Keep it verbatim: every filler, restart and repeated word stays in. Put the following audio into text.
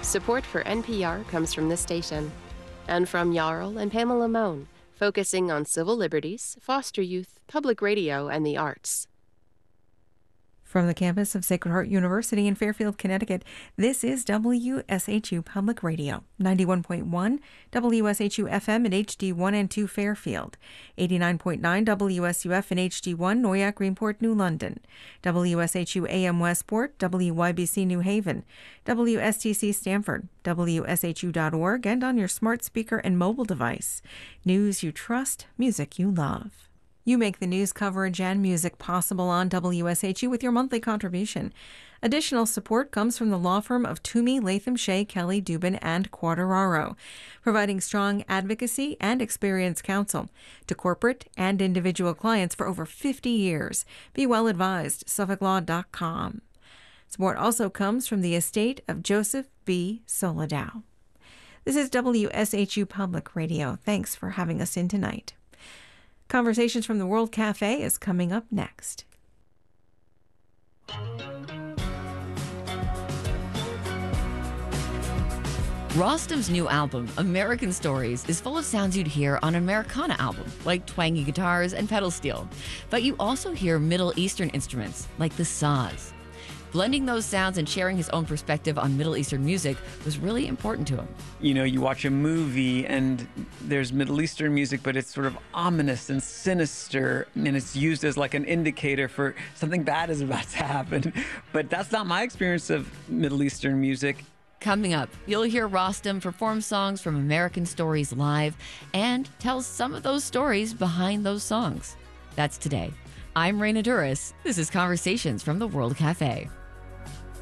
Support for N P R comes from this station and from Jarl and Pamela Mohn, focusing on civil liberties, foster youth, public radio, and the arts. From the campus of Sacred Heart University in Fairfield, Connecticut, this is W S H U Public Radio, ninety-one point one W S H U F M at H D one and two Fairfield, eighty-nine point nine W S U F and H D one Noyak, Greenport, New London, W S H U A M Westport, W Y B C New Haven, W S T C Stamford, W S H U dot org, and on your smart speaker and mobile device. News you trust, music you love. You make the news coverage and music possible on W S H U with your monthly contribution. Additional support comes from the law firm of Toomey, Latham, Shea, Kelly, Dubin, and Quattararo, providing strong advocacy and experienced counsel to corporate and individual clients for over fifty years. Be well advised, Suffolk Law dot com. Support also comes from the estate of Joseph B. Solidow. This is W S H U Public Radio. Thanks for having us in tonight. Conversations from the World Cafe is coming up next. Rostam's new album, American Stories, is full of sounds you'd hear on an Americana album, like twangy guitars and pedal steel. But you also hear Middle Eastern instruments, like the saz. Blending those sounds and sharing his own perspective on Middle Eastern music was really important to him. You know, you watch a movie and there's Middle Eastern music, but it's sort of ominous and sinister, and it's used as like an indicator for something bad is about to happen. But that's not my experience of Middle Eastern music. Coming up, you'll hear Rostam perform songs from American Stories live and tell some of those stories behind those songs. That's today. I'm Raina Duras. This is Conversations from the World Cafe.